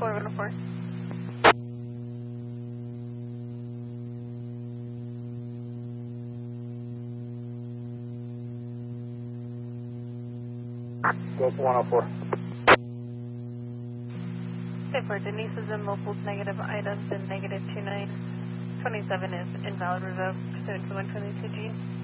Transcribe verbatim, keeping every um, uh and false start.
four one four. Go for one oh four. Okay, for Denise is in locals negative items and negative two nine. twenty-seven is invalid revoke pursuant to one twenty-two G.